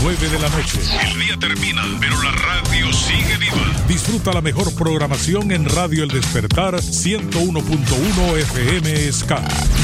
9 de la noche. El día termina, pero la radio sigue viva. Disfruta la mejor programación en Radio El Despertar 101.1 FM Ska.